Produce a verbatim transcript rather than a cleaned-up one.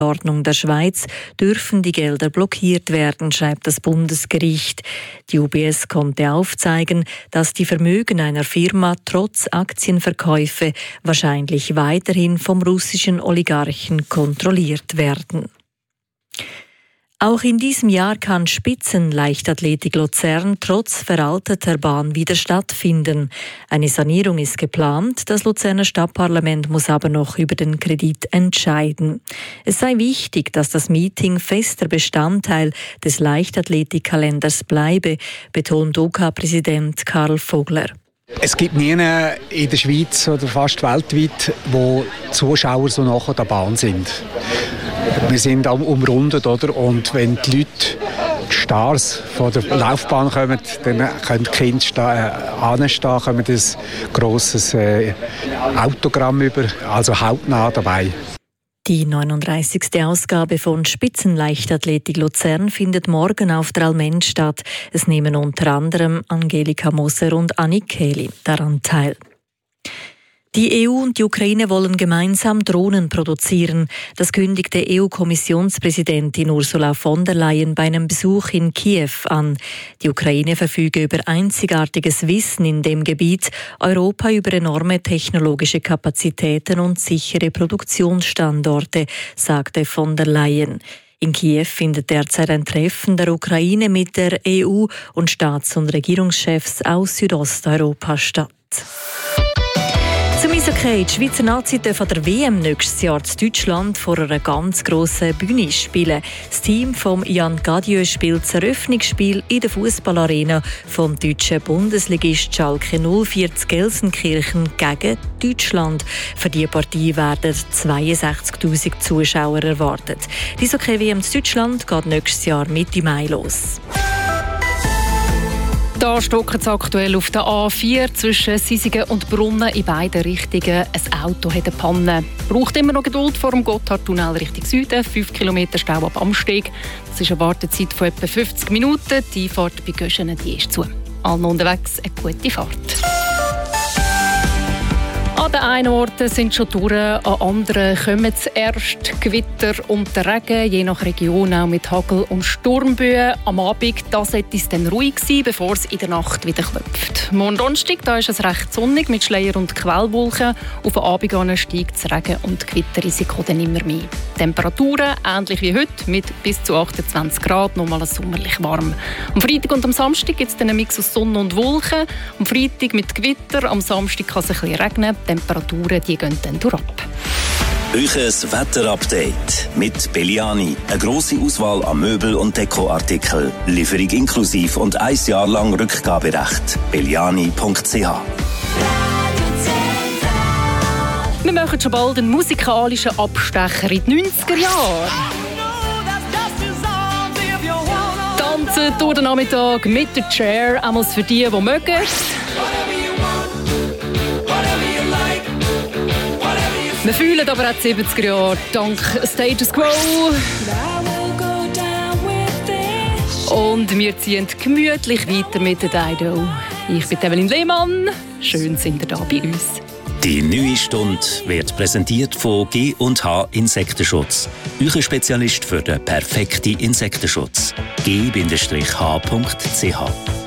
Ordnung der Schweiz dürfen die Gelder blockiert werden, schreibt das Bundesgericht. Die U B S konnte aufzeigen, dass die Vermögen einer Firma trotz Aktienverkäufe wahrscheinlich weiterhin vom russischen Oligarchen kontrolliert werden. Auch in diesem Jahr kann Spitzenleichtathletik Luzern trotz veralteter Bahn wieder stattfinden. Eine Sanierung ist geplant, das Luzerner Stadtparlament muss aber noch über den Kredit entscheiden. Es sei wichtig, dass das Meeting fester Bestandteil des Leichtathletikkalenders bleibe, betont O K-Präsident Karl Vogler. Es gibt nie in der Schweiz oder fast weltweit, wo Zuschauer so nach der Bahn sind. Wir sind umrundet, oder? Und wenn die Leute, die Stars von der Laufbahn kommen, dann können die Kinder sta- anstehen, kommen ein grosses äh, Autogramm über, also hautnah dabei. Die neununddreißigste Ausgabe von Spitzenleichtathletik Luzern findet morgen auf der Almen statt. Es nehmen unter anderem Angelika Moser und Annik Kehli daran teil. Die E U und die Ukraine wollen gemeinsam Drohnen produzieren. Das kündigte E U-Kommissionspräsidentin Ursula von der Leyen bei einem Besuch in Kiew an. Die Ukraine verfüge über einzigartiges Wissen in dem Gebiet, Europa über enorme technologische Kapazitäten und sichere Produktionsstandorte, sagte von der Leyen. In Kiew findet derzeit ein Treffen der Ukraine mit der E U und Staats- und Regierungschefs aus Südosteuropa statt. Zum Eishockey. Die Schweizer Nazi darf an der W M nächstes Jahr in Deutschland vor einer ganz grossen Bühne spielen. Das Team von Jan Gadieu spielt das Eröffnungsspiel in der Fußballarena vom deutschen Bundesligist Schalke null vier zu Gelsenkirchen gegen Deutschland. Für diese Partie werden zweiundsechzigtausend Zuschauer erwartet. Die Eishockey-W M in Deutschland geht nächstes Jahr Mitte Mai los. Da stockt es aktuell auf der A vier zwischen Sisigen und Brunnen in beiden Richtungen. Ein Auto hat eine Panne. Braucht immer noch Geduld vor dem Gotthardtunnel Richtung Süden. fünf Kilometer Stau ab Amsteg. Das ist eine Wartezeit von etwa fünfzig Minuten. Die Fahrt bei Göschenen die ist zu. Allen unterwegs eine gute Fahrt. An den einen Orten sind schon durch, an anderen kommen zuerst Gewitter und der Regen, je nach Region auch mit Hagel- und Sturmböen. Am Abend da sollte es dann ruhig sein, bevor es in der Nacht wieder klopft. Morgen Donnerstag da ist es recht sonnig mit Schleier- und Quellwolken. Auf den Abend an steigt das Regen- und Gewitterrisiko dann immer mehr. Temperaturen ähnlich wie heute mit bis zu achtundzwanzig Grad, nochmal sommerlich warm. Am Freitag und am Samstag gibt es dann einen Mix aus Sonne und Wolken. Am Freitag mit Gewitter, am Samstag kann es ein bisschen regnen. Die Temperaturen die gehen dann durch ab. Euches Wetterupdate mit Belliani. Eine grosse Auswahl an Möbel- und Dekoartikeln. Lieferung inklusiv und ein Jahr lang Rückgaberecht. belliani punkt c h. Wir machen schon bald einen musikalischen Abstecher in die neunziger Jahre. Tanzen durch den Nachmittag mit der Chair, einmal für die, die mögen. Wir fühlen aber auch die siebziger Jahre dank Status Quo. Und wir ziehen gemütlich weiter mit der Dido. Ich bin Evelyn Lehmann. Schön sind ihr da bei uns. Die neue Stunde wird präsentiert von G und H Insektenschutz. Euer Spezialist für den perfekten Insektenschutz. G H punkt c h